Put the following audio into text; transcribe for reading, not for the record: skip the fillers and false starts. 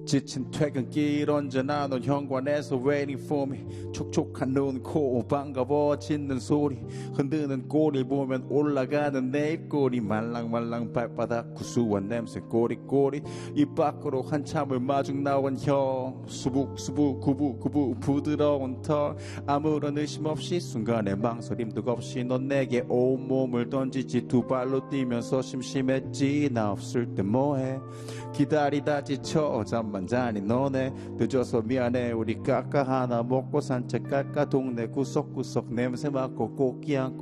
지친 퇴근길 언제나 넌 현관에서 waiting for me. 촉촉한 눈, 코, 반가워지는 소리, 흔드는 꼬리 보면 올라가는 내 입꼬리, 말랑말랑 발바닥 구수한 냄새 꼬리꼬리, 입 밖으로 한참을 마중 나온 혀, 수북수북 구부구부 부드러운 털, 아무런 의심 없이 순간의 망설임도 없이 넌 내게 온몸을 던지지. 두 발로 뛰면서 심심했지. 나 없을 때 뭐해. 기다리다 지쳐 잠만 자니 너네. 늦어서 미안해. 우리 까까 하나 먹고 산책 갈까. 동네 구석구석 냄새 맡고 꽃기 안고